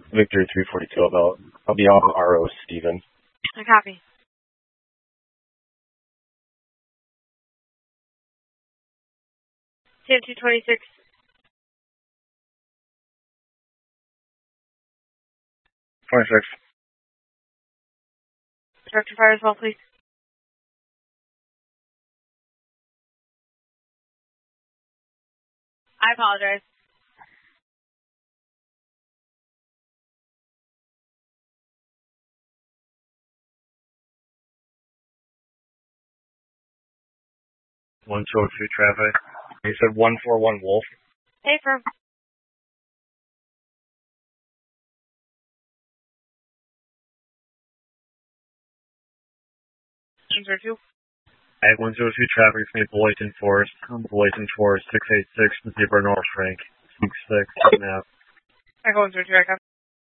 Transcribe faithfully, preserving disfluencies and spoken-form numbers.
Victor three forty-two, about, I'll be on R O Steven. I copy. T M two twenty-six. twenty-six. Director fire as well, please. I apologize. one two oh two traffic. You said one four one Wolf. Hey, firm. one zero two. At one zero two traffic, it's going to be Boyton Forest. Boyton Forest, six eight six, Zebra North Frank. six six, now. I go one zero two, I copy.